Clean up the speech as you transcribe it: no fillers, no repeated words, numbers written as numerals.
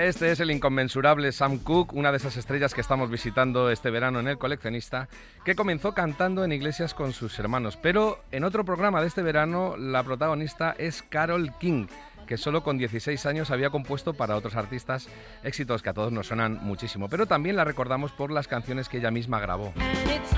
Este es el inconmensurable Sam Cooke, una de esas estrellas que estamos visitando este verano en El Coleccionista, que comenzó cantando en iglesias con sus hermanos. Pero en otro programa de este verano, la protagonista es Carole King, que solo con 16 años había compuesto para otros artistas éxitos que a todos nos suenan muchísimo. Pero también la recordamos por las canciones que ella misma grabó.